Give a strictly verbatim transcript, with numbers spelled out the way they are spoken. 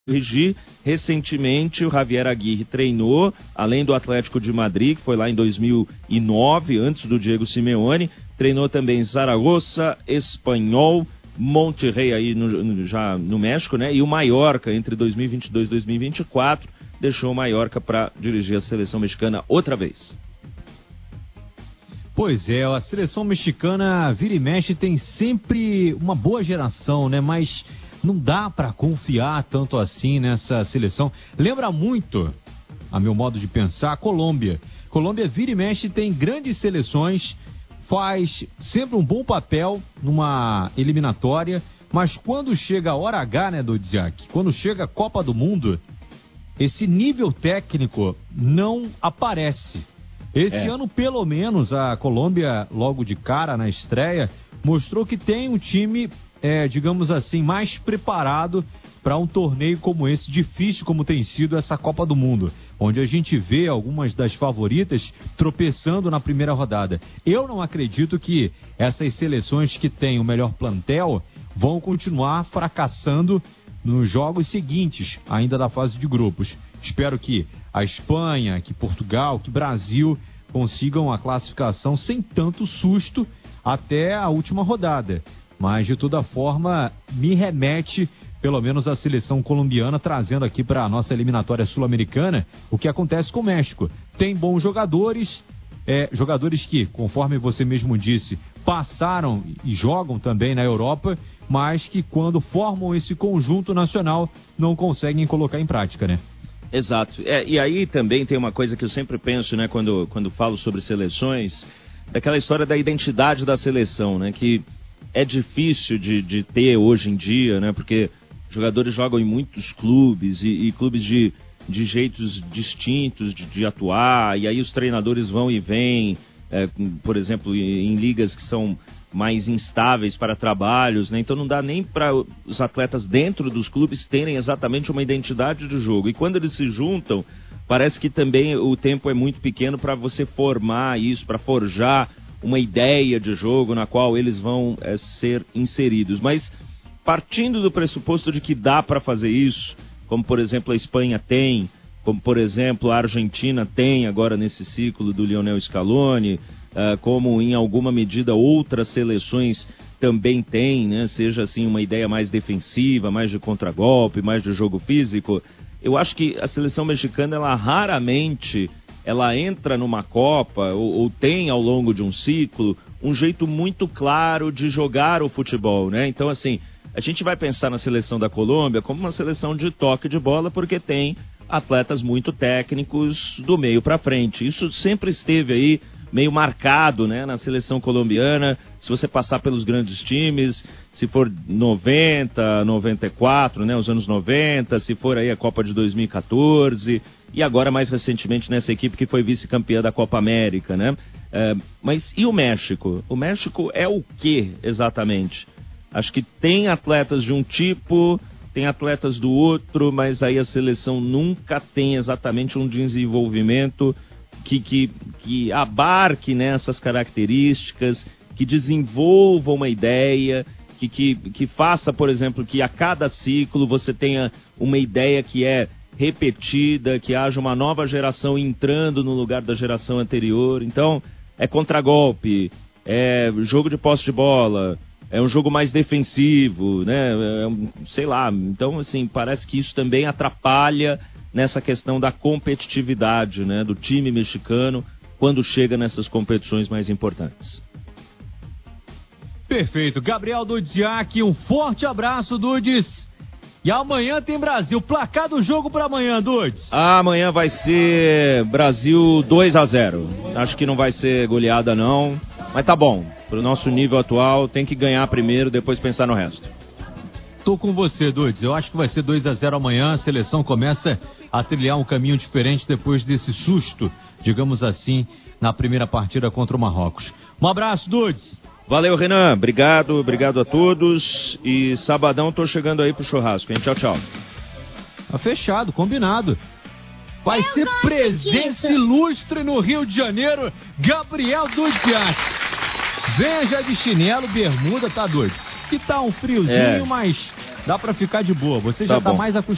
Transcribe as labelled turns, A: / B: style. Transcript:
A: corrigir. Recentemente, o Javier Aguirre treinou, além do Atlético de Madrid, que foi lá em dois mil e nove, antes do Diego Simeone, treinou também Zaragoza, Espanhol, Monterrey aí no, no, já no México, né? E o Mallorca entre dois mil e vinte e dois e dois mil e vinte e quatro, deixou o Mallorca para dirigir a seleção mexicana outra vez.
B: Pois é, a seleção mexicana vira e mexe, tem sempre uma boa geração, né? Mas não dá para confiar tanto assim nessa seleção. Lembra muito, a meu modo de pensar, a Colômbia. Colômbia vira e mexe, tem grandes seleções, faz sempre um bom papel numa eliminatória, mas quando chega a hora H, né, Dodziak? Quando chega a Copa do Mundo, esse nível técnico não aparece. Esse é. ano, pelo menos, a Colômbia, logo de cara na estreia, mostrou que tem um time, é, digamos assim, mais preparado para um torneio como esse, difícil como tem sido essa Copa do Mundo, onde a gente vê algumas das favoritas tropeçando na primeira rodada. Eu não acredito que essas seleções que têm o melhor plantel vão continuar fracassando nos jogos seguintes, ainda da fase de grupos. Espero que a Espanha, que Portugal, que Brasil consigam a classificação sem tanto susto até a última rodada. Mas, de toda forma, me remete, pelo menos, a seleção colombiana, trazendo aqui para a nossa eliminatória sul-americana o que acontece com o México. Tem bons jogadores, é, jogadores que, conforme você mesmo disse, passaram e jogam também na Europa, mas que, quando formam esse conjunto nacional, não conseguem colocar em prática, né?
A: Exato. É, e aí também tem uma coisa que eu sempre penso, né, quando, quando falo sobre seleções, daquela história da identidade da seleção, né, que é difícil de, de ter hoje em dia, né, porque jogadores jogam em muitos clubes e, e clubes de, de jeitos distintos de, de atuar, e aí os treinadores vão e vêm, é, por exemplo, em, em ligas que são mais instáveis para trabalhos, né? Então não dá nem para os atletas dentro dos clubes terem exatamente uma identidade de jogo. E quando eles se juntam, parece que também o tempo é muito pequeno para você formar isso, para forjar uma ideia de jogo na qual eles vão é, ser inseridos. Mas partindo do pressuposto de que dá para fazer isso, como por exemplo a Espanha tem, como por exemplo a Argentina tem agora nesse ciclo do Lionel Scaloni, Uh, como em alguma medida outras seleções também têm, né? Seja assim uma ideia mais defensiva, mais de contragolpe, mais de jogo físico. Eu acho que a seleção mexicana, ela raramente ela entra numa Copa ou, ou tem ao longo de um ciclo um jeito muito claro de jogar o futebol, né? Então assim, a gente vai pensar na seleção da Colômbia como uma seleção de toque de bola porque tem atletas muito técnicos do meio para frente. Isso sempre esteve aí meio marcado, né, na seleção colombiana. Se você passar pelos grandes times, se for noventa, noventa e quatro, né, os anos noventa, se for aí a Copa de dois mil e quatorze, e agora mais recentemente nessa equipe que foi vice-campeã da Copa América, né? É, mas e o México? O México é o quê exatamente? Acho que tem atletas de um tipo, tem atletas do outro, mas aí a seleção nunca tem exatamente um desenvolvimento Que, que, que abarque nessas características, que desenvolva uma ideia, que, que, que faça, por exemplo, que a cada ciclo você tenha uma ideia que é repetida, que haja uma nova geração entrando no lugar da geração anterior. Então, é contragolpe, é jogo de posse de bola, é um jogo mais defensivo, né? É um, sei lá, então, assim, parece que isso também atrapalha nessa questão da competitividade, né, do time mexicano quando chega nessas competições mais importantes.
B: Perfeito. Gabriel Dodziak, um forte abraço, Dudes. E amanhã tem Brasil. Placar do jogo para amanhã, Dudes?
A: Amanhã vai ser Brasil dois a zero. Acho que não vai ser goleada, não. Mas tá bom. Pro nosso nível atual, tem que ganhar primeiro, depois pensar no resto.
B: Tô com você, Dudes. Eu acho que vai ser dois a zero amanhã. A seleção começa a trilhar um caminho diferente depois desse susto, digamos assim, na primeira partida contra o Marrocos. Um abraço, Dudes.
A: Valeu, Renan. Obrigado, obrigado a todos. E sabadão tô chegando aí pro churrasco, hein? Tchau, tchau.
B: Tá fechado, combinado. Vai ser presença ilustre no Rio de Janeiro, Gabriel Dodziak. Venha já de chinelo, bermuda, tá, Dudes? Que tá um friozinho, é. mas dá pra ficar de boa. Você já tá, tá mais acostumado.